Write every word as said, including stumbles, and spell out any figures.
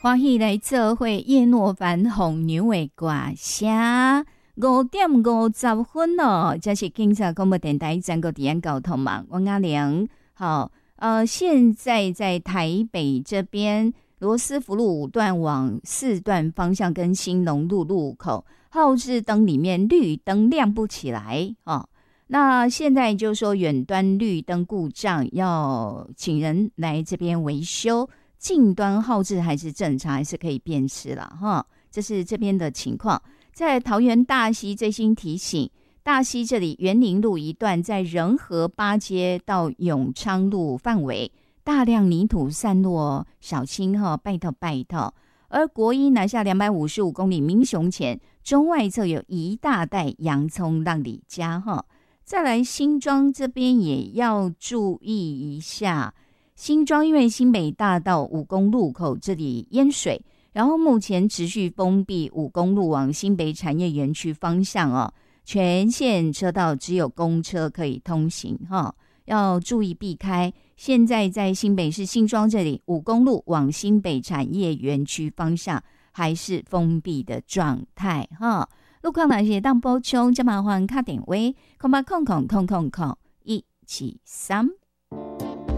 欢喜来做会叶诺凡红牛的歌声。五点五十分哦，这是警察广播电台全国治安交通网，我阿玲。好，呃，现在在台北这边罗斯福路五段往四段方向跟新隆路路口号志灯里面绿灯亮不起来哦。那现在就说远端绿灯故障，要请人来这边维修，近端号志还是正常，还是可以辨识了哈。这是这边的情况。在桃园大溪最新提醒，大溪这里园林路一段在仁和八街到永昌路范围大量泥土散落，小心哈，拜托拜托。而国一南下两百五十五公里民雄前中外侧有一大袋洋葱让你加哈。再来新庄这边也要注意一下，新庄因为新北大道五公路口这里淹水，然后目前持续封闭五公路往新北产业园区方向哦，全线车道只有公车可以通行哈，要注意避开。现在在新北市新庄这里五公路往新北产业园区方向还是封闭的状态哈。路况哪些当补充，就麻烦打电话空八空空空空空一七三。